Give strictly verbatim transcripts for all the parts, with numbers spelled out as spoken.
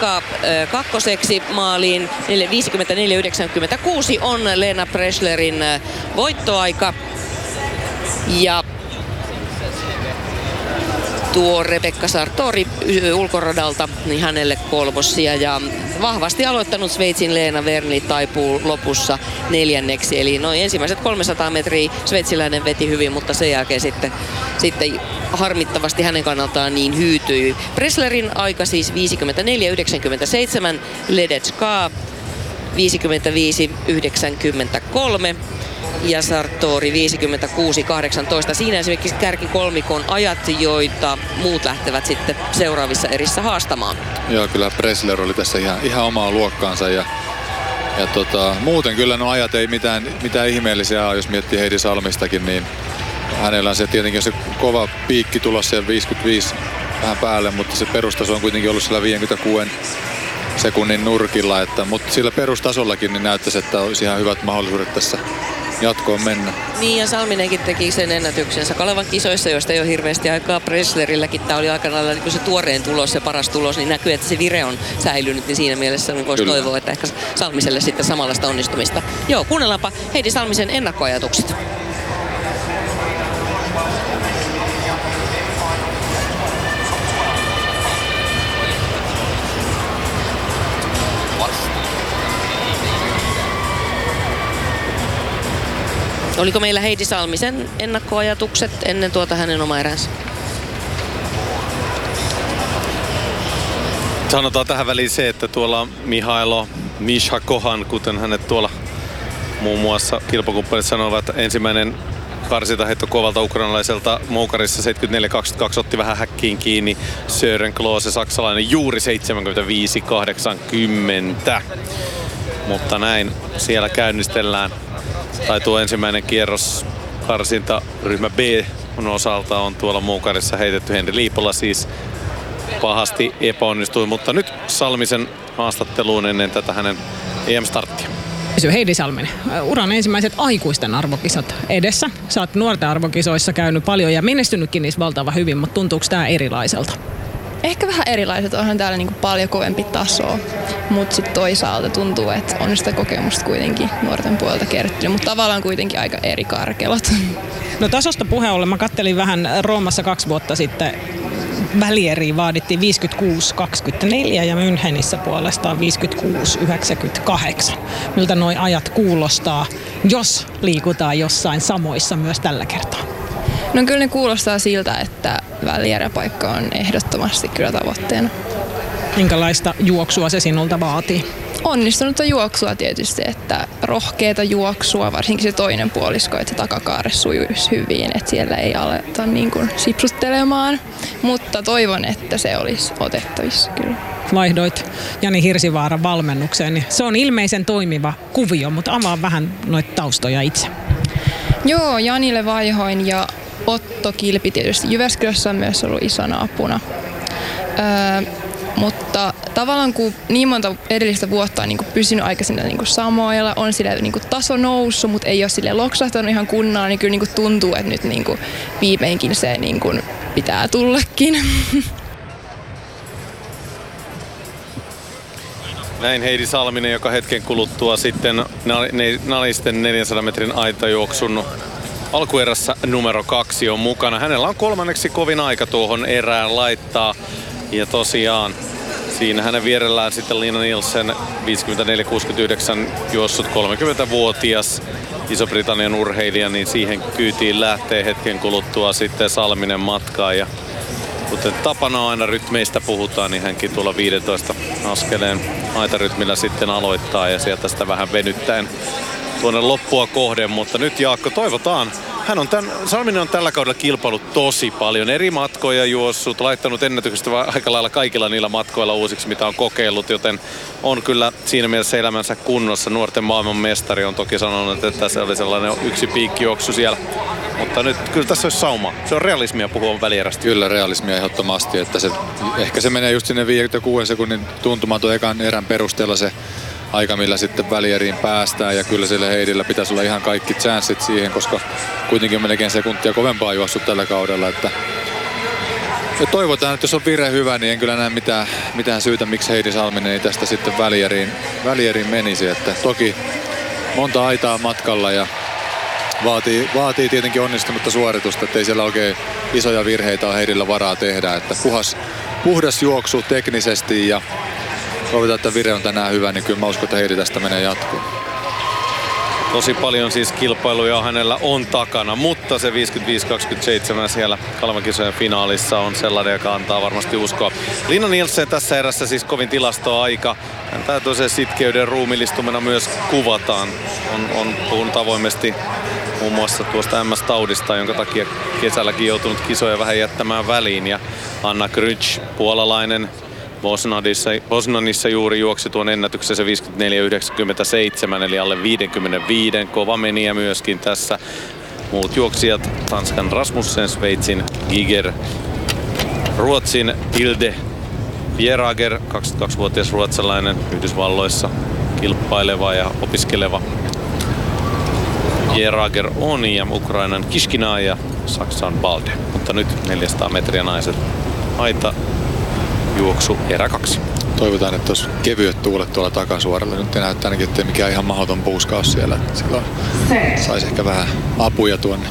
jatkaa kakkoseksi maaliin. viisikymmentäneljä yhdeksänkymmentäkuusi on Lena Presslerin voittoaika. Ja tuo Rebecca Sartori ulkoradalta, niin hänelle kolmossia. Ja vahvasti aloittanut Sveitsin Leena Werni taipuu lopussa neljänneksi. Eli noin ensimmäiset kolmesataa metriä sveitsiläinen veti hyvin, mutta sen jälkeen sitten, sitten harmittavasti hänen kannaltaan niin hyytyi. Presslerin aika siis viisikymmentäneljä yhdeksänkymmentäseitsemän, Ledecka viisikymmentäviisi yhdeksänkymmentäkolme. Ja Sartori viisikymmentäkuusi kahdeksantoista. Siinä esimerkiksi kärkikolmikon ajat, joita muut lähtevät sitten seuraavissa erissä haastamaan. Joo, kyllä Pressler oli tässä ihan, ihan omaa luokkaansa. Ja, ja tota, muuten kyllä no ajat ei mitään, mitään ihmeellisiä ole, jos miettii Heidi Salmistakin, niin hänellä on se tietenkin se kova piikki tulossa siellä viisikymmentäviisi vähän päälle, mutta se perustaso on kuitenkin ollut siellä viisikymmentäkuusi sekunnin nurkilla. Että, mutta sillä perustasollakin niin näyttäisi, että olisi ihan hyvät mahdollisuudet tässä jatkoon mennä. Niin, ja Salminenkin teki sen ennätyksensä Kalevan kisoissa, joista ei ole hirveästi aikaa. Presslerilläkin tämä oli aikanaan niin se tuoreen tulos, se paras tulos, niin näkyy, että se vire on säilynyt, niin siinä mielessä niin voisi toivoa, että ehkä Salmiselle sitten samanlaista onnistumista. Joo, kuunnellaanpa Heidi Salmisen ennakkoajatukset. Oliko meillä Heidi Salmisen ennakkoajatukset ennen tuota hänen oma eränsä? Sanotaan tähän väliin se, että tuolla Mihailo Misha Kohan, kuten hänet tuolla muun muassa kilpakumppanit sanovat, ensimmäinen karsintaheitto kovalta ukrainalaiselta moukarissa seitsemänkymmentäneljä kaksikymmentäkaksi otti vähän häkkiin kiinni. Sören Klose, saksalainen, juuri seitsemänkymmentäviisi kahdeksankymmentä. Mutta näin siellä käynnistellään. Tai tuo ensimmäinen kierros karsinta ryhmä B on osalta on tuolla moukarissa heitetty. Henri Liipola siis pahasti epäonnistui, mutta nyt Salmisen haastatteluun ennen tätä hänen E M-starttia. Heidi Salminen, uran ensimmäiset aikuisten arvokisat edessä. Sä oot nuorten arvokisoissa käynyt paljon ja menestynytkin niissä valtavan hyvin, mutta tuntuuko tää erilaiselta? Ehkä vähän erilaiset, onhan täällä niinku paljon kovempi taso, mutta sitten toisaalta tuntuu, että on sitä kokemusta kuitenkin nuorten puolelta kertynyt, mutta tavallaan kuitenkin aika eri karkelat. No tasosta puheen ollen, mä kattelin vähän Roomassa kaksi vuotta sitten, välieriin vaadittiin viisikymmentäkuusi kaksikymmentäneljä ja Münchenissä puolestaan viisikymmentäkuusi yhdeksänkymmentäkahdeksan. Miltä nuo ajat kuulostaa, jos liikutaan jossain samoissa myös tällä kertaa? No kyllä ne kuulostaa siltä, että välieräpaikka on ehdottomasti kyllä tavoitteena. Minkälaista juoksua se sinulta vaatii? Onnistunutta juoksua tietysti, että rohkeata juoksua, varsinkin se toinen puolisko, että takakaare sujuisi hyvin, että siellä ei aleta niin kuin sipsuttelemaan, mutta toivon, että se olisi otettavissa kyllä. Vaihdoit Jani Hirsivaaran valmennukseen, niin se on ilmeisen toimiva kuvio, mutta avaa vähän noita taustoja itse. Joo, Janille vaihoin ja Otto Kilpi tietysti Jyväskylässä on myös ollut isona apuna. Öö, mutta tavallaan kun niin monta edellistä vuotta on niin kuin pysynyt aika siinä niin kuin samoilla, on sille niin kuin taso noussut, mutta ei ole sille loksahtanut ihan kunnolla, niin kyllä niin kuin tuntuu, että nyt niin kuin viimeinkin se niin kuin pitää tullakin. Näin Heidi Salminen, joka hetken kuluttua sitten naisten neljänsadan metrin aitajuoksun alkuerässä numero kaksi on mukana. Hänellä on kolmanneksi kovin aika tuohon erään laittaa. Ja tosiaan siinä hänen vierellään sitten Liina Nielsen viisikymmentäneljä kuusikymmentäyhdeksän juossut kolmekymmentävuotias Iso-Britannian urheilija, niin siihen kyytiin lähtee hetken kuluttua sitten Salminen matkaan. Ja kuten tapana aina rytmeistä puhutaan, niin hänkin tuolla viidentoista askeleen aitarytmillä sitten aloittaa ja sieltä sitä vähän venyttäen tuonne loppua kohden. Mutta nyt Jaakko, toivotaan. Hän on tämän, Salminen on tällä kaudella kilpailut tosi paljon. Eri matkoja juossut, laittanut ennätyksestä aika lailla kaikilla niillä matkoilla uusiksi, mitä on kokeillut. Joten on kyllä siinä mielessä elämänsä kunnossa. Nuorten maailman mestari on toki sanonut, että se oli sellainen yksi piikkijuoksu siellä. Mutta nyt kyllä tässä olisi sauma. Se on realismia puhua välierästä. Kyllä realismia ehdottomasti. Että se, ehkä se menee just sinne viisikymmentäkuuden sekunnin tuntumaan tuon ekan erän perusteella se aika, millä sitten välieriin päästään. Ja kyllä sillä Heidillä pitäisi olla ihan kaikki chanssit siihen, koska kuitenkin on melkein sekuntia kovempaa juossut tällä kaudella. Että Ja toivotaan, että jos on vire hyvä, niin en kyllä näe mitään, mitään syytä, miksi Heidi Salminen ei tästä sitten välieriin, välieriin menisi. Että toki monta aitaa matkalla ja vaatii, vaatii tietenkin onnistunutta suoritusta, ettei siellä oikein isoja virheitä ole Heidillä varaa tehdä. Että puhas, puhdas juoksu teknisesti ja toivotaan, että vire on tänään hyvä, niin kyllä mä uskon, että Heidi tästä menee jatkoon. Tosi paljon siis kilpailuja hänellä on takana, mutta se viisikymmentäviisi kaksikymmentäseitsemän siellä Kalmakisojen finaalissa on sellainen, joka antaa varmasti uskoa. Lina Nielsen tässä erässä siis kovin tilastoaika. Häntä tosiaan sitkeyden ruumillistumena myös kuvataan. On, on puhunut avoimesti muun muassa tuosta M S-taudista, jonka takia kesälläkin joutunut kisoja vähän jättämään väliin. Ja Anna Kryč, puolalainen, Poznanissa juuri juoksi tuon ennätyksen se viisikymmentäneljä yhdeksänkymmentäseitsemän eli alle viisikymmentäviisi. Kova meniä myöskin tässä. Muut juoksijat Tanskan Rasmussen, Sveitsin Giger, Ruotsin Hilde Bjerager, kaksikymmentäkaksivuotias ruotsalainen, Yhdysvalloissa kilpaileva ja opiskeleva Bjerager on, ja Ukrainan Kishkina ja Saksan Balde. Mutta nyt neljäsataa metriä naiset aita. Juoksu erä kaksi. Toivotaan, että olisi kevyet tuulet tuolla takasuoralla. Nyt näyttää ainakin, ettei mikään ihan mahdoton puuskaus siellä. Silloin saisi ehkä vähän apuja tuonne.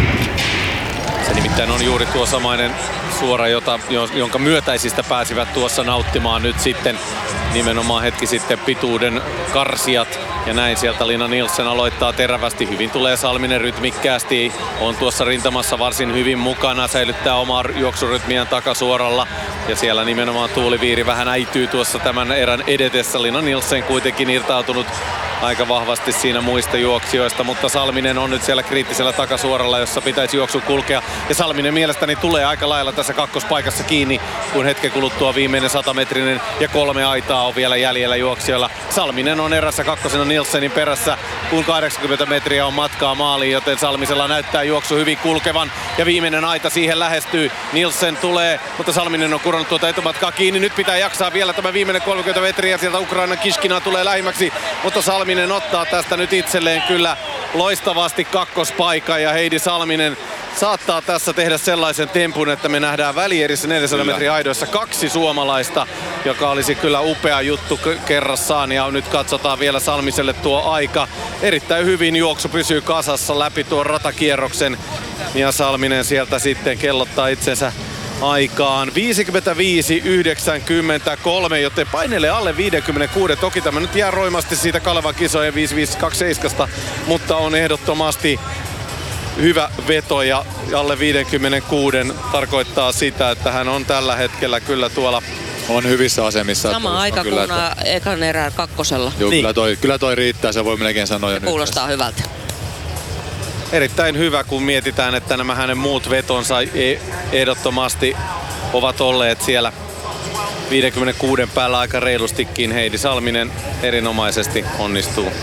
Se nimittäin on juuri tuo samainen suora, jota, jonka myötäisistä pääsivät tuossa nauttimaan nyt sitten nimenomaan hetki sitten pituuden karsijat. Ja näin sieltä Lina Nielsen aloittaa terävästi. Hyvin tulee Salminen rytmikkäästi. On tuossa rintamassa varsin hyvin mukana. Säilyttää omaa juoksurytmiään takasuoralla. Ja siellä nimenomaan tuuliviiri vähän äityy tuossa tämän erän edetessä. Lina Nielsen kuitenkin irtautunut aika vahvasti siinä muista juoksijoista, mutta Salminen on nyt siellä kriittisellä takasuoralla, jossa pitäisi juoksu kulkea. Ja Salminen mielestäni tulee aika lailla tässä kakkospaikassa kiinni, kun hetken kuluttua viimeinen satametrinen ja kolme aitaa on vielä jäljellä juoksijoilla. Salminen on erässä kakkosena Nielsenin perässä, kun kahdeksankymmentä metriä on matkaa maaliin, joten Salmisella näyttää juoksu hyvin kulkevan. Ja viimeinen aita siihen lähestyy. Nielsen tulee, mutta Salminen on kurannut tuota etumatkaa kiinni. Nyt pitää jaksaa vielä tämä viimeinen kolmekymmentä metriä. Sieltä Ukrainan Kishkina tulee lähimmäksi, mutta Salminen ottaa tästä nyt itselleen kyllä loistavasti kakkospaikan. Ja Heidi Salminen saattaa tässä tehdä sellaisen tempun, että me nähdään välierissä neljäsataa metrin aidoissa kaksi suomalaista, joka olisi kyllä upea juttu kerrassaan. Ja nyt katsotaan vielä Salmiselle tuo aika. Erittäin hyvin juoksu pysyy kasassa läpi tuon ratakierroksen. Ja Salminen sieltä sitten kellottaa itsensä aikaan viisikymmentäviisi yhdeksänkymmentäkolme, joten painelee alle viisikymmentäkuusi. Toki tämä nyt jää roimasti siitä Kalevan kisojen viisikymmentäviisi kaksikymmentäseitsemän, mutta on ehdottomasti hyvä veto, ja alle viisikymmentäkuusi tarkoittaa sitä, että hän on tällä hetkellä kyllä tuolla on hyvissä asemissa. Sama aika kuin että ekan erään kakkosella. Joo, niin. kyllä, toi, kyllä toi riittää, se voi melkein sanoa jo nyt. Kuulostaa hyvältä. Erittäin hyvä, kun mietitään, että nämä hänen muut vetonsa ehdottomasti ovat olleet siellä viisikymmentäkuusi päällä aika reilustikin. Heidi Salminen erinomaisesti onnistuu.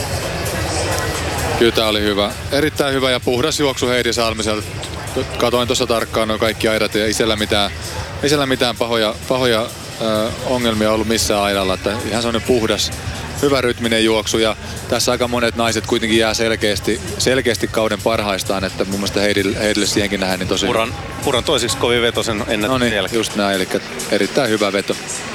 Kyllä tää oli hyvä. Erittäin hyvä ja puhdas juoksu Heidi Salmiselta. Katoin tuossa tarkkaan nuo kaikki aidat ja ei siellä mitään, ei siellä mitään pahoja, pahoja äh, ongelmia ollut missään aidalla. Että ihan sellainen puhdas, hyvä rytminen juoksu, ja tässä aika monet naiset kuitenkin jää selkeästi, selkeästi kauden parhaistaan, että mun mielestä Heidille, Heidille siihenkin nähdään niin tosi... Puran, puran toisiksi kovin veto sen ennätyksen no niin, jälkeen. just näin, eli erittäin hyvä veto.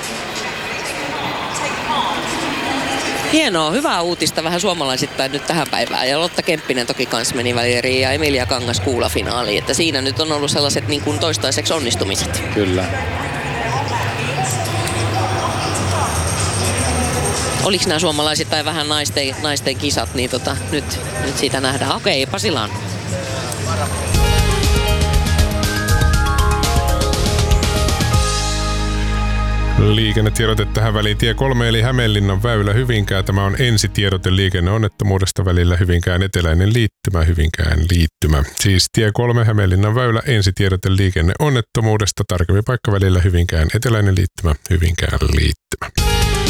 Hienoa, hyvää uutista vähän suomalaisittain nyt tähän päivään. Ja Lotta Kemppinen toki kans meni välieriin ja Emilia Kangas kuulafinaaliin. Että siinä nyt on ollut sellaiset niin kuin toistaiseksi onnistumiset. Kyllä. Oliko nämä suomalaisittain vähän naisten, naisten kisat, niin tota, nyt, nyt siitä nähdään. Okei, Pasilaan. Liikennetiedote tähän väliin. Tie kolme eli Hämeenlinnan väylä Hyvinkää. Tämä on ensitiedote liikenneonnettomuudesta välillä Hyvinkään eteläinen liittymä, Hyvinkään liittymä. Siis tie kolme Hämeenlinnan väylä ensitiedote liikenneonnettomuudesta. Tarkempi paikka välillä Hyvinkään eteläinen liittymä, Hyvinkään liittymä.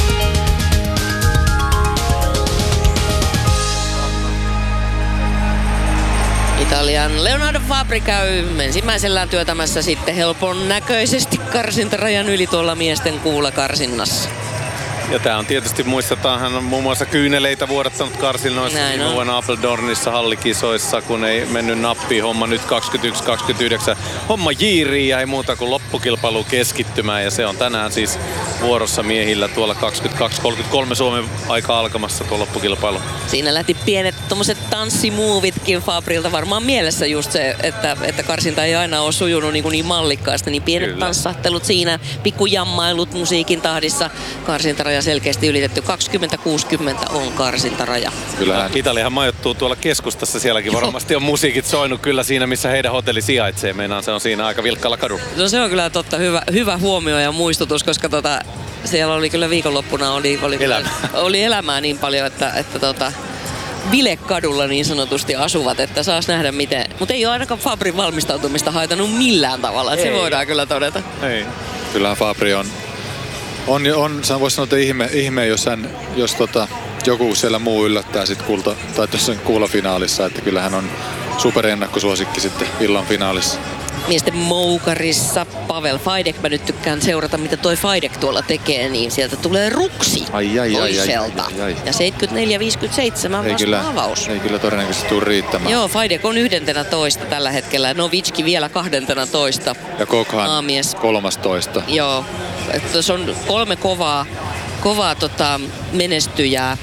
Italian Leonardo Fabri käy ensimmäisellään työtämässä sitten helpon näköisesti karsintarajan yli tuolla miesten kuulakarsinnassa. Ja tää on tietysti, muistetaan, hän on muun muassa kyyneleitä vuodattanut karsinnoissa viime vuonna Apeldoornissa hallikisoissa, kun ei mennyt nappiin homma nyt kaksikymmentäyksi kaksikymmentäyhdeksän. Homma jiiriin ja ei muuta kuin loppukilpailu keskittymään ja se on tänään siis vuorossa miehillä tuolla kaksikymmentäkaksi kolmekymmentäkolme Suomen aika alkamassa tuo loppukilpailu. Siinä lähti pienet tommoset tanssimuovitkin Fabrilta, varmaan mielessä just se, että, että karsinta ei aina ole sujunut niin, niin mallikkaasti, niin pienet Kyllä. tanssahtelut siinä, pikkujammailut musiikin tahdissa, karsintaraja selkeästi ylitetty. kaksikymmentä kuusikymmentä on karsintaraja. Kyllähän Italiahan majoittuu tuolla keskustassa, sielläkin varmasti on musiikit soinut kyllä siinä, missä heidän hotelli sijaitsee. Meinaan se on siinä aika vilkkaalla kadulla. No se on kyllä totta, hyvä, hyvä huomio ja muistutus, koska tota, siellä oli kyllä viikonloppuna oli, oli, Elämä. oli elämää niin paljon, että, että tota, bilekadulla niin sanotusti asuvat, että saas nähdä miten. Mutta ei ole ainakaan Fabrin valmistautumista haitanut millään tavalla, että se voidaan kyllä todeta. Ei. Kyllähän Fabri on, on, on voisi sanoa, että ihme, ihme jos, hän, jos tota, joku siellä muu yllättää sit kulta, tai tuossa kuulafinaalissa, että kyllähän on superennakkosuosikki sitten illan finaalissa. Miesten moukarissa Pavel Fajdek, mä nyt tykkään seurata mitä toi Fajdek tuolla tekee, niin sieltä tulee ruksi ai, ai, toiselta. Ai, ai, ai, ai. Ja seitsemänkymmentäneljä viisikymmentäseitsemän vasta kyllä, avaus. Ei kyllä todennäköisesti tule riittämään. Joo, Fajdek on yhdentenä toista tällä hetkellä. Novitski vielä kahdentena toista. Ja Kokhan Aamies. kolmastoista. Joo, että se on kolme kovaa, kovaa tota, menestyjää.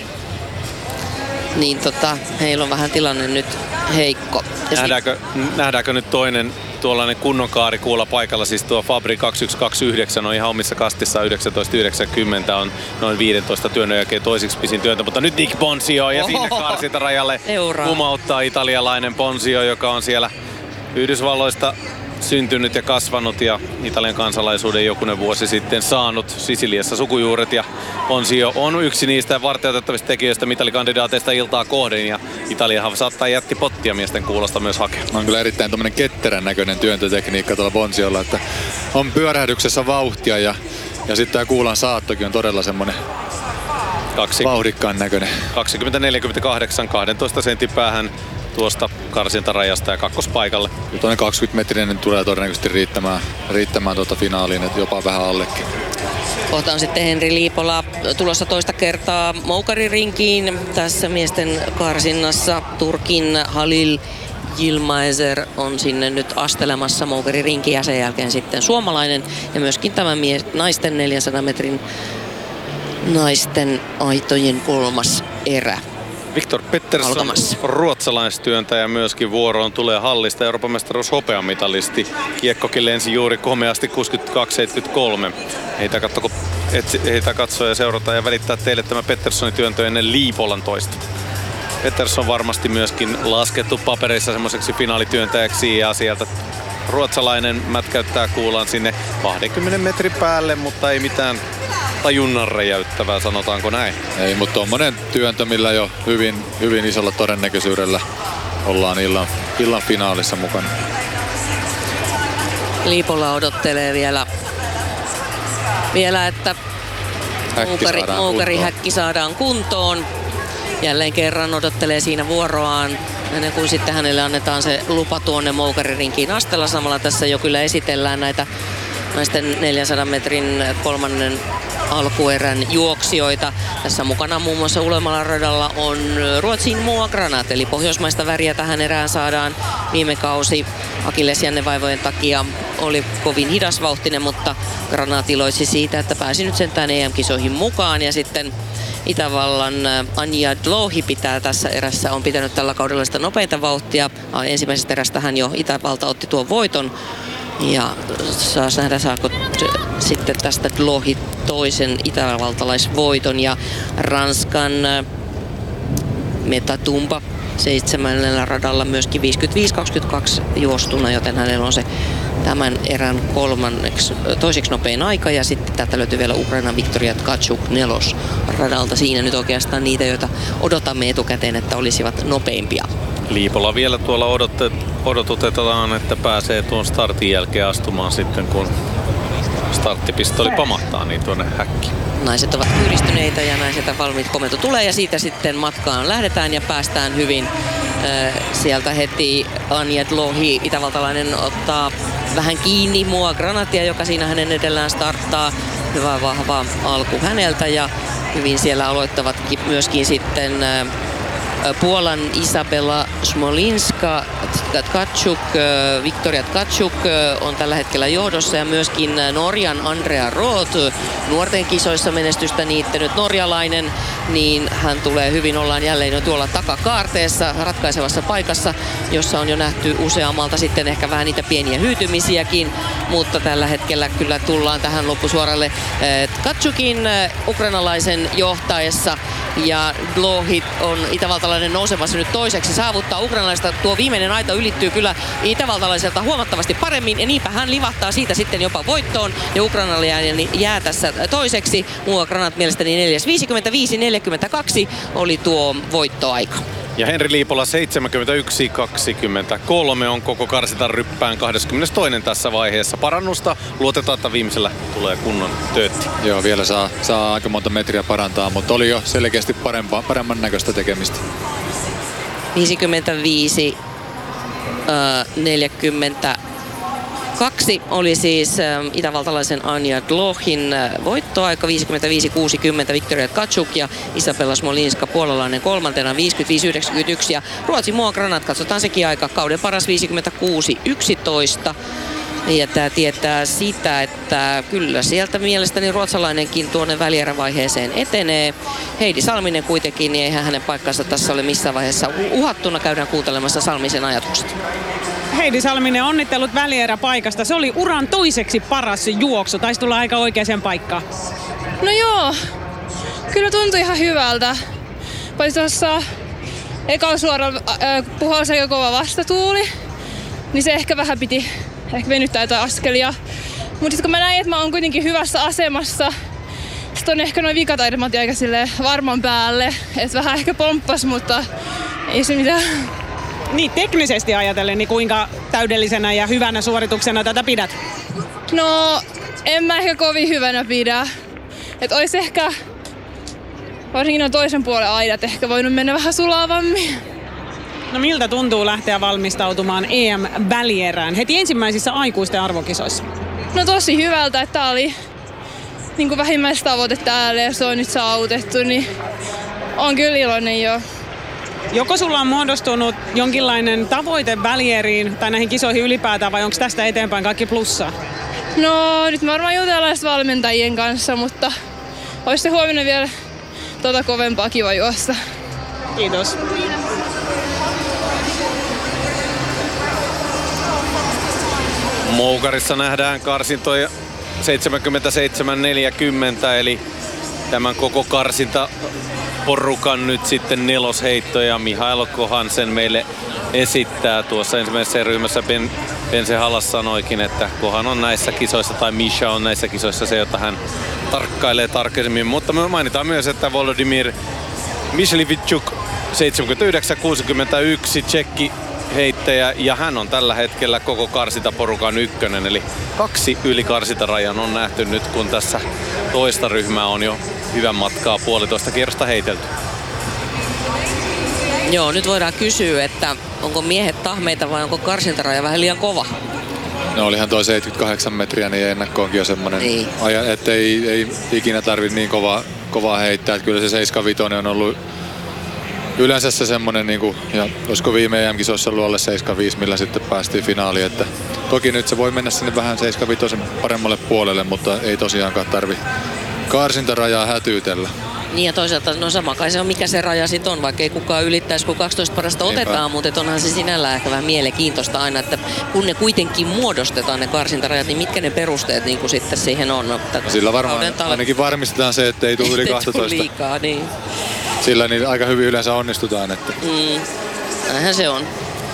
Niin tota, heillä on vähän tilanne nyt heikko. Ja nähdäänkö, sit... nähdäänkö nyt toinen tuollainen kunnon kaarikuula paikalla, siis tuo Fabri kaksikymmentäyksi kaksikymmentäyhdeksän on ihan omissa kastissaan yhdeksäntoista yhdeksänkymmentä on noin viisitoista työnnön jälkeen toisiksi pisin työntä, mutta nyt Nick Bonzio ja sinne karsintarajalle kumauttaa italialainen Bonzio, joka on siellä Yhdysvalloista syntynyt ja kasvanut ja Italian kansalaisuuden jokunen vuosi sitten saanut Sisiliassa sukujuuret ja Bonzio on yksi niistä varteutettavista tekijöistä mitalikandidaateista iltaa kohden ja Italiahan saattaa jätti pottia miesten kuulosta myös hakea. On kyllä erittäin tommonen ketterän näköinen työntötekniikka tuolla Bonziolla, että on pyörähdyksessä vauhtia ja, ja sitten tämä kuulan saattokin on todella semmonen Kaksi. vauhdikkaan näköinen. kaksikymmentä neljäkymmentäkahdeksan kahdentoista sentin päähän tuosta karsintarajasta ja kakkospaikalle. Tuonne kaksikymmentä metrinen tulee todennäköisesti riittämään, riittämään tuota finaaliin, että jopa vähän allekin. Kohta on sitten Henri Liipola tulossa toista kertaa moukaririnkiin tässä miesten karsinnassa. Turkin Halil Yilmaizer on sinne nyt astelemassa moukaririnkiin ja sen jälkeen sitten suomalainen ja myöskin tämä mies, naisten neljänsadan metrin naisten aitojen kolmas erä. Viktor Pettersson, alkamassa. Ruotsalaistyöntäjä myöskin vuoroon tulee hallista. Euroopan mestaruus hopeamitalisti. Kiekkokin lensi juuri komeasti kuusikymmentäkaksi seitsemänkymmentäkolme. Heitä, katsoko, etsi, heitä katsoa ja seurata ja välittää teille tämä Petterssonin työntö ennen Liipolan toista. Pettersson varmasti myöskin laskettu papereissa semmoiseksi finaalityöntäjäksi ja sieltä ruotsalainen mätkäyttää kuulan sinne kaksikymmentä metrin päälle, mutta ei mitään tajunnan räjäyttävää, sanotaanko näin. Ei, mutta tommonen työntö, millä jo hyvin, hyvin isolla todennäköisyydellä ollaan illan, illan finaalissa mukana. Liipola odottelee vielä, vielä että moukari, moukari häkki saadaan kuntoon. Jälleen kerran odottelee siinä vuoroaan ennen kuin sitten hänelle annetaan se lupa tuonne moukaririnkiin astella. Samalla tässä jo kyllä esitellään näitä naisten neljänsadan metrin kolmannen alkuerän juoksijoita. Tässä mukana muun muassa Ulemalan radalla on Ruotsin Moa Granat, eli pohjoismaista väriä tähän erään saadaan. Viime kausi akillesjännevaivojen takia oli kovin hidasvauhtinen, mutta Granat iloitsi siitä, että pääsi nyt sentään E M-kisoihin mukaan. Ja sitten Itävallan Anja Dlouhi pitää tässä erässä, on pitänyt tällä kaudella sitä nopeinta vauhtia. Ensimmäisestä erästä hän jo Itävalta otti tuon voiton. Ja saas nähdä, saako sitten tästä Dlouhi toisen itävaltalaisvoiton. Ja Ranskan Metatumba seitsemännellä radalla myöskin viisikymmentäviisi kaksikymmentäkaksi juostuna, joten hänellä on se tämän erän kolmanneksi, toiseksi nopein aika. Ja sitten täältä löytyy vielä Ukrainan Viktoria Tkachuk nelos radalta. Siinä nyt oikeastaan niitä, joita odotamme etukäteen, että olisivat nopeimpia. Liipola vielä tuolla odotet, odotutetaan, että pääsee tuon startin jälkeen astumaan sitten, kun starttipistoli pamahtaa niin tuonne häkkiin. Naiset ovat kyyristyneitä ja naiset valmiit komento tulee ja siitä sitten matkaan lähdetään ja päästään hyvin. Sieltä heti Anja Dlouhi, itävaltalainen, ottaa vähän kiinni Moa Granatia, joka siinä hänen edellään starttaa. Hyvä vahva alku häneltä ja hyvin siellä aloittavat myöskin sitten Puolan Isabella Smolinska, Tkaczuk, Viktoria Tkaczuk on tällä hetkellä johdossa ja myöskin Norjan Andrea Roth, nuorten kisoissa menestystä niittänyt norjalainen, niin hän tulee hyvin, ollaan jälleen jo tuolla takakaarteessa ratkaisevassa paikassa, jossa on jo nähty useammalta sitten ehkä vähän niitä pieniä hyytymisiäkin, mutta tällä hetkellä kyllä tullaan tähän loppusuoralle Tkaczukin ukrainalaisen johtaessa ja Dlohit on itävaltalainen nousemassa nyt toiseksi, saavuttaa ukrainalaista. Tuo viimeinen aita ylittyy kyllä itävaltalaiselta huomattavasti paremmin ja niinpä hän livahtaa siitä sitten jopa voittoon ja ukrainalainen jää tässä toiseksi. Mua Granat mielestäni neljäs. viisikymmentäviisi neljäkymmentäkaksi oli tuo voittoaika. Ja Henri Liipola seitsemänkymmentäyksi kaksikymmentäkolme on koko karsitan ryppään kaksikymmentätoinen tässä vaiheessa. Parannusta luotetaan, että viimeisellä tulee kunnon töötti. Joo, vielä saa, saa aika monta metriä parantaa, mutta oli jo selkeästi parempaa, paremman näköistä tekemistä. viisikymmentäviisi neljäkymmentäkaksi oli siis itävaltalaisen Anja Dlohin voittoaika, viisikymmentäviisi kuusikymmentä Viktoria Tkaczuk ja Isabella Smolinska puolalainen kolmantena viisikymmentäviisi yhdeksänkymmentäyksi ja Ruotsin Moa Granat, katsotaan sekin aika, kauden paras viisikymmentäkuusi yksitoista. Ja tämä tietää sitä, että kyllä sieltä mielestäni ruotsalainenkin tuonne välierävaiheeseen etenee. Heidi Salminen kuitenkin, niin eihän hänen paikkansa tässä ole missään vaiheessa uhattuna. Käydään kuuntelemassa Salmisen ajatukset. Heidi Salminen, onnittelut välieräpaikasta. Se oli uran toiseksi paras juoksu. Taisi tulla aika oikeaan paikkaan. No joo, kyllä tuntui ihan hyvältä. Paitsi tuossa ekalla suoralla äh, puhalsi aika kova vastatuuli, niin se ehkä vähän piti ehkä venyttää jotain askelia. Mutta sitten kun mä näin, että mä oon kuitenkin hyvässä asemassa, sitten on ehkä noin vikataidet, mä otin aika silleen varman päälle. Että vähän ehkä pomppas, mutta ei se mitään. Niin, teknisesti ajatellen, niin kuinka täydellisenä ja hyvänä suorituksena tätä pidät? No, en mä ehkä kovin hyvänä pidä. Että ois ehkä, varsinkin on toisen puolen aidat, ehkä voinut mennä vähän sulavammin. No miltä tuntuu lähteä valmistautumaan E M-välierään heti ensimmäisissä aikuisten arvokisoissa? No tosi hyvältä, että tää oli niin kuin vähimmäistavoite täällä ja se on nyt saavutettu, niin on kyllä iloinen jo. Joko sulla on muodostunut jonkinlainen tavoite välieriin tai näihin kisoihin ylipäätään vai onko tästä eteenpäin kaikki plussaa? No nyt me varmaan jutellaan valmentajien kanssa, mutta olisi se huomenna vielä tota kovempaa kiva juosta. Kiitos. Moukarissa nähdään karsintoja seitsemänkymmentäseitsemän neljäkymmentä, eli tämän koko karsinta porukan nyt sitten nelosheitto ja Mihailo Kohansen meille esittää tuossa ensimmäisessä ryhmässä. Ben, Bense Hallas sanoikin, että Kohan on näissä kisoissa tai Misha on näissä kisoissa se, jota hän tarkkailee tarkemmin. Mutta me mainitaan myös, että Volodymyr Michalivchuk seitsemänkymmentäyhdeksän kuusikymmentäyksi tsekki heittäjä ja hän on tällä hetkellä koko karsitaporukan ykkönen, eli kaksi yli karsitarajan on nähty nyt, kun tässä toista ryhmää on jo hyvän matkaa puolitoista kierrosta heitelty. Joo, nyt voidaan kysyä, että onko miehet tahmeita vai onko karsintaraja vähän liian kova? No olihan toi seitsemänkymmentäkahdeksan metriä, niin ennakkoonkin jo semmonen, niin. että ei, ei ikinä tarvitse niin kovaa, kovaa heittää. Että kyllä se seitsemänkymmentäviisi on ollut yleensä se semmonen, niinku, ja olisiko viime E M-kisoissa ollut alle seitsemänkymmentäviisi, millä sitten päästiin finaaliin. Että toki nyt se voi mennä sinne vähän seitsemänkymmentäviisi paremmalle puolelle, mutta ei tosiaankaan tarvi karsintarajaa hätyytellä. Niin ja toisaalta no sama kai se on mikä se raja sit on, vaikka ei kukaan ylittäisi kun kaksitoista parasta otetaan, mutta onhan se sinällään ehkä vähän mielenkiintoista aina, että kun ne kuitenkin muodostetaan ne karsintarajat, niin mitkä ne perusteet niin kuin sitten siihen on? No, sillä varmaan ainakin varmistetaan se, että ei tule yli kaksitoista. Liikaa, niin. Sillä niin aika hyvin yleensä onnistutaan. Että. Mm, näinhän se on.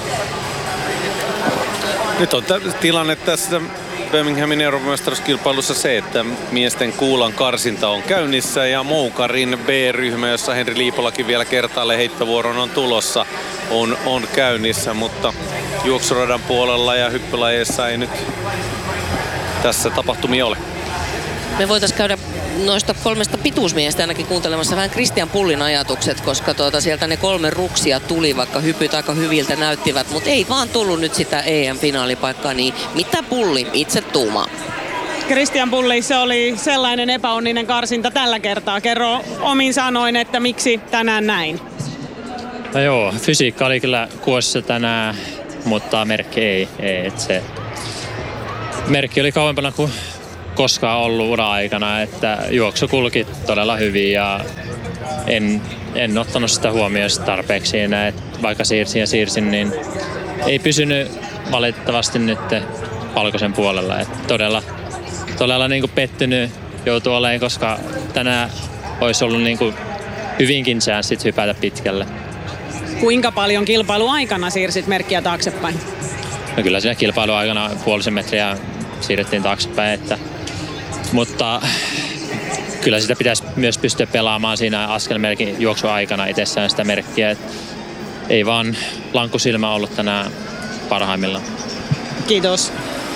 Nyt on t- tilanne tässä Birminghamin Euroopan mestaruuskilpailussa se, että miesten kuulan karsinta on käynnissä ja Moukarin B-ryhmä, jossa Henri Liipolakin vielä kertaalleen heittovuoron on tulossa, on, on käynnissä, mutta juoksuradan puolella ja hyppylajeissa ei nyt tässä tapahtumia ole. Me voitaisiin käydä noista kolmesta pituusmiestä ainakin kuuntelemassa vähän Christian Pullin ajatukset, koska tuota, sieltä ne kolme ruksia tuli, vaikka hypyt aika hyviltä näyttivät, mutta ei vaan tullut nyt sitä E M-finaalipaikkaa, niin mitä Pulli itse tuumaa? Christian Pulli, se oli sellainen epäonninen karsinta tällä kertaa. Kerro omin sanoin, että miksi tänään näin? No joo, fysiikka oli kyllä kuossa tänään, mutta merkki ei. ei että se merkki oli kauempana kuin koskaan ollut ura-aikana, että juoksu kulki todella hyvin ja en, en ottanut sitä huomioon tarpeeksi siinä, että vaikka siirsin ja siirsin, niin ei pysynyt valitettavasti nyt valkoisen puolella. Että todella todella niin kuin pettynyt joutuu olemaan, koska tänään olisi ollut niin kuin hyvinkin chanssit hypätä pitkälle. Kuinka paljon kilpailuaikana siirsit merkkiä taaksepäin? No kyllä siinä kilpailuaikana puolisen metriä siirrettiin taaksepäin, että, mutta kyllä sitä pitäisi myös pystyä pelaamaan siinä askelmerkin juoksuaikana itsessään sitä merkkiä. Että ei vaan lankkusilmä ollut tänään parhaimmillaan. Kiitos.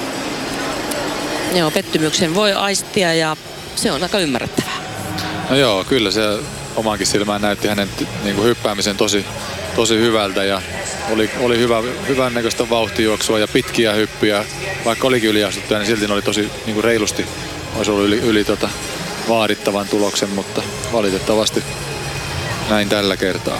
Joo, pettymyksen voi aistia ja se on aika ymmärrettävää. No joo, kyllä se omaankin silmään näytti hänen niin kuin hyppäämisen tosi, tosi hyvältä ja oli, oli hyvä, hyvän näköistä vauhtijuoksua ja pitkiä hyppyjä. Vaikka olikin yliastuttuja, niin silti ne oli tosi niin kuin reilusti, olisi ollut yli, yli tota, vaadittavan tuloksen, mutta valitettavasti näin tällä kertaa.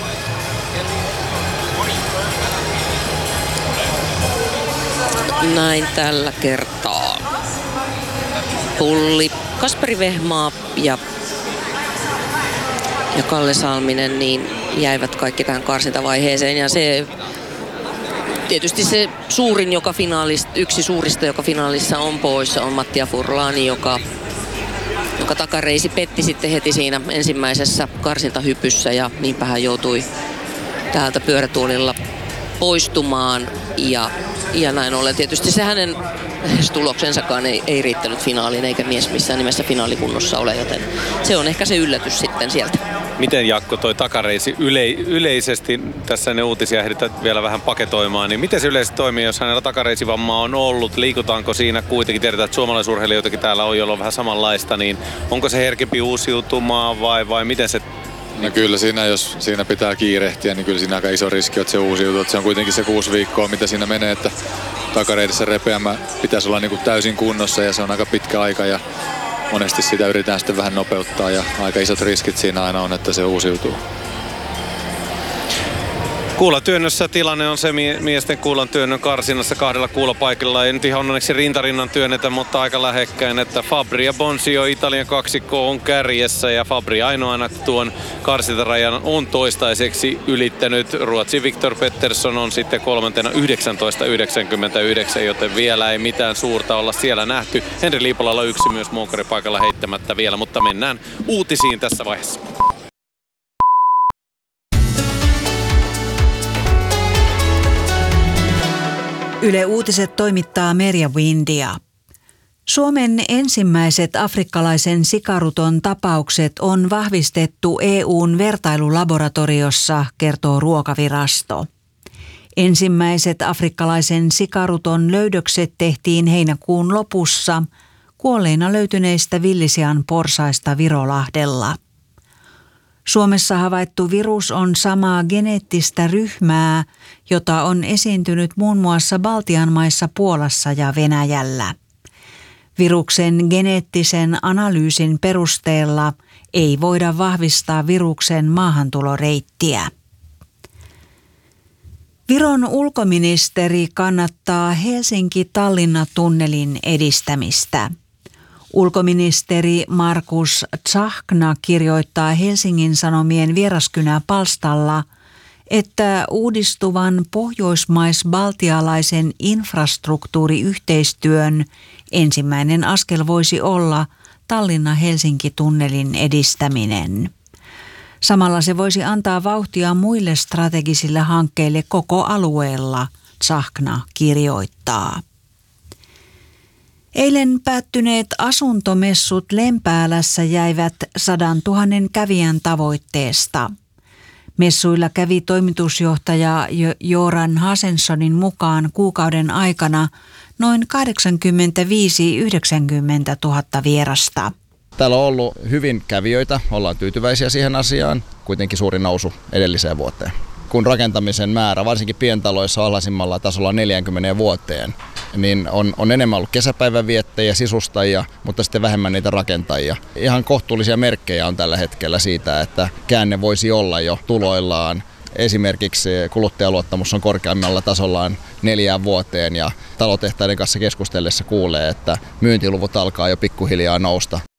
Näin tällä kertaa. Pulli, Kasperi Vehmaa ja, ja Kalle Salminen niin jäivät kaikki tähän karsintavaiheeseen. Ja se tietysti se suurin, joka finaalista, yksi suurista, joka finaalissa on poissa, on Mattia Furlani, joka, joka takareisi petti sitten heti siinä ensimmäisessä karsintahypyssä ja niinpä hän joutui täältä pyörätuolilla poistumaan ja, ja näin ollen tietysti se hänen tuloksensakaan ei, ei riittänyt finaaliin eikä mies missään nimessä finaalikunnossa ole, joten se on ehkä se yllätys sitten sieltä. Miten Jakko toi takareisi yle, yleisesti, tässä ne uutisia ehdität vielä vähän paketoimaan, niin miten se yleisesti toimii, jos hänellä takareisivammaa on ollut? Liikutaanko siinä kuitenkin, tiedetään, että suomalaisurheilijoitakin täällä on, joilla on vähän samanlaista, niin onko se herkempi uusiutumaan vai, vai miten se? No kyllä siinä, jos siinä pitää kiirehtiä, niin kyllä siinä aika iso riski, että se uusiutuu. Että se on kuitenkin se kuusi viikkoa, mitä siinä menee, että takareidessä repeämä pitäisi olla niin kuin täysin kunnossa ja se on aika pitkä aika ja monesti sitä yritetään sitten vähän nopeuttaa ja aika isot riskit siinä aina on, että se uusiutuu. Kuulatyönnössä tilanne on se miesten kuulan työnnön karsinnassa kahdella kuulapaikalla. Ei nyt ihan onneksi rintarinnan työnnetä, mutta aika lähekkäin, että Fabri ja Bonzio Italian kaksikko on kärjessä ja Fabri ainoana tuon karsintarajan on toistaiseksi ylittänyt. Ruotsin Viktor Pettersson on sitten kolmantena yhdeksäntoista yhdeksänkymmentäyhdeksän, joten vielä ei mitään suurta olla siellä nähty. Henri Liipolalla yksi myös moukaripaikalla heittämättä vielä, mutta mennään uutisiin tässä vaiheessa. Yle Uutiset toimittaa Merja Windia. Suomen ensimmäiset afrikkalaisen sikaruton tapaukset on vahvistettu E U:n vertailulaboratoriossa, kertoo Ruokavirasto. Ensimmäiset afrikkalaisen sikaruton löydökset tehtiin heinäkuun lopussa kuolleina löytyneistä villisian porsaista Virolahdella. Suomessa havaittu virus on samaa geneettistä ryhmää, jota on esiintynyt muun muassa Baltian maissa, Puolassa ja Venäjällä. Viruksen geneettisen analyysin perusteella ei voida vahvistaa viruksen maahantuloreittiä. Viron ulkoministeri kannattaa Helsinki-Tallinna-tunnelin edistämistä. Ulkoministeri Markus Tsahkna kirjoittaa Helsingin Sanomien Vieraskynä-palstalla, että uudistuvan pohjoismais-baltialaisen infrastruktuuriyhteistyön ensimmäinen askel voisi olla Tallinna-Helsinki-tunnelin edistäminen. Samalla se voisi antaa vauhtia muille strategisille hankkeille koko alueella, Tsahkna kirjoittaa. Eilen päättyneet asuntomessut Lempäälässä jäivät sadan tuhannen kävijän tavoitteesta. Messuilla kävi toimitusjohtaja Joran Hasenssonin mukaan kuukauden aikana noin kahdeksankymmentäviisi yhdeksänkymmentä tuhatta vierasta. Täällä on ollut hyvin kävijöitä, ollaan tyytyväisiä siihen asiaan, kuitenkin suuri nousu edelliseen vuoteen. kun rakentamisen määrä, varsinkin pientaloissa alhaisimmalla tasolla neljäänkymmeneen vuoteen, niin on, on enemmän ollut kesäpäivänviettäjiä, sisustajia, mutta sitten vähemmän niitä rakentajia. Ihan kohtuullisia merkkejä on tällä hetkellä siitä, että käänne voisi olla jo tuloillaan. Esimerkiksi kuluttajaluottamus on korkeammalla tasollaan neljään vuoteen ja talotehtaiden kanssa keskustellessa kuulee, että myyntiluvut alkaa jo pikkuhiljaa nousta.